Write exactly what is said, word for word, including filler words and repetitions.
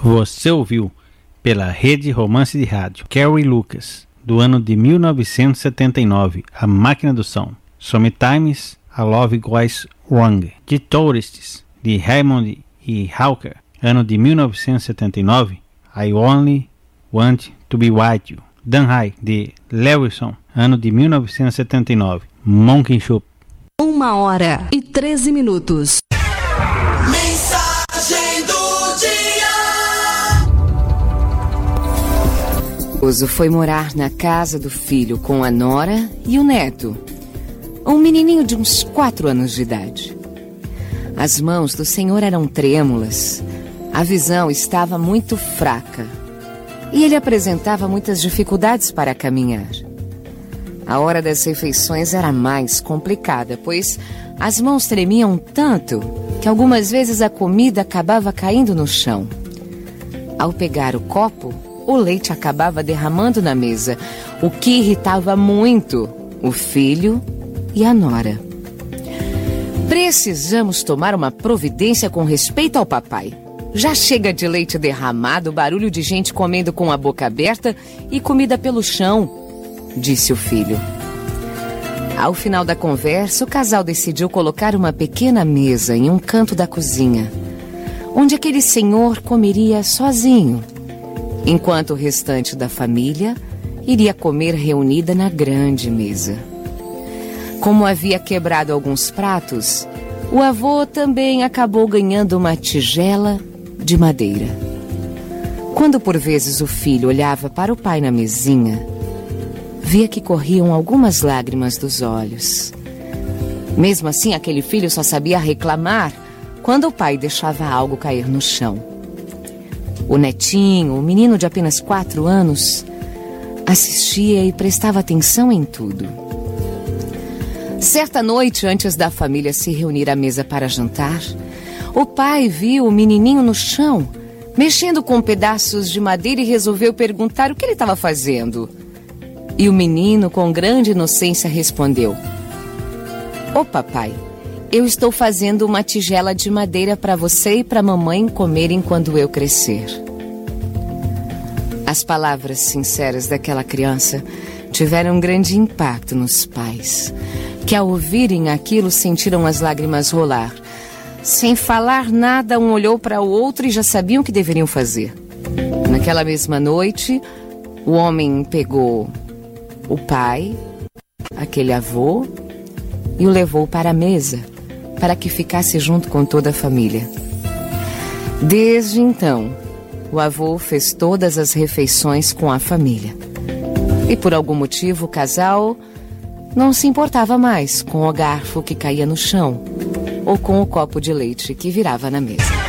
Você ouviu pela Rede Romance de Rádio Carrie Lucas, do ano de mil novecentos e setenta e nove, A Máquina do Som. Sometimes a Love Goes Wrong. The Tourists, de Raymond e Hawker, ano de mil novecentos e setenta e nove, I Only Want to Be With You. Dan High, de Lewison, ano de mil novecentos e setenta e nove, Monkey Shop. Uma hora e treze minutos. Mensagem do dia. O esposo foi morar na casa do filho com a nora e o neto, um menininho de uns quatro anos de idade. As mãos do senhor eram trêmulas, a visão estava muito fraca e ele apresentava muitas dificuldades para caminhar. A hora das refeições era mais complicada, pois as mãos tremiam tanto que algumas vezes a comida acabava caindo no chão. Ao pegar o copo, o leite acabava derramando na mesa, o que irritava muito o filho e a nora. Precisamos tomar uma providência com respeito ao papai. Já chega de leite derramado, barulho de gente comendo com a boca aberta e comida pelo chão, disse o filho. Ao final da conversa, o casal decidiu colocar uma pequena mesa em um canto da cozinha, onde aquele senhor comeria sozinho, enquanto o restante da família iria comer reunida na grande mesa. Como havia quebrado alguns pratos, o avô também acabou ganhando uma tigela de madeira. Quando por vezes o filho olhava para o pai na mesinha, via que corriam algumas lágrimas dos olhos. Mesmo assim, aquele filho só sabia reclamar quando o pai deixava algo cair no chão. O netinho, o menino de apenas quatro anos, assistia e prestava atenção em tudo. Certa noite, antes da família se reunir à mesa para jantar, o pai viu o menininho no chão, mexendo com pedaços de madeira e resolveu perguntar o que ele estava fazendo. E o menino, com grande inocência, respondeu: "Ô papai, eu estou fazendo uma tigela de madeira para você e para a mamãe comerem quando eu crescer." As palavras sinceras daquela criança tiveram um grande impacto nos pais, que ao ouvirem aquilo sentiram as lágrimas rolar. Sem falar nada, um olhou para o outro e já sabiam o que deveriam fazer. Naquela mesma noite, o homem pegou o pai, aquele avô, e o levou para a mesa, para que ficasse junto com toda a família. Desde então, o avô fez todas as refeições com a família. E por algum motivo o casal não se importava mais com o garfo que caía no chão ou com o copo de leite que virava na mesa.